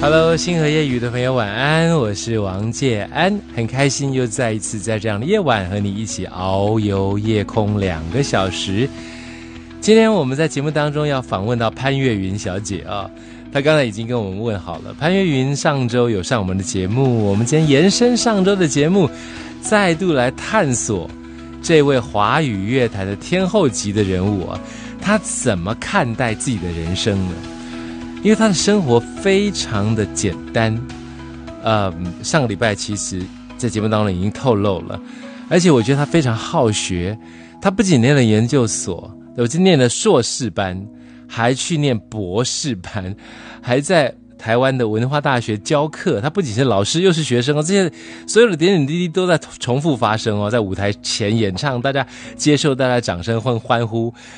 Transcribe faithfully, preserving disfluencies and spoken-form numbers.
Hello， 星河夜雨的朋友晚安，我是王介安，很开心又再一次在这样的夜晚和你一起遨游夜空两个小时。今天我们在节目当中要访问到潘越云小姐啊，她刚才已经跟我们问好了。潘越云上周有上我们的节目，我们今天延伸上周的节目，再度来探索这位华语乐坛的天后级的人物啊，她怎么看待自己的人生呢？因为他的生活非常的简单，呃，上个礼拜其实在节目当中已经透露了，而且我觉得他非常好学，他不仅念了研究所，我就念了硕士班，还去念博士班，还在台湾的文化大学教课，他不仅是老师又是学生哦，这些所有的点点滴滴都在重复发生哦，在舞台前演唱，大家接受大家掌声欢欢呼，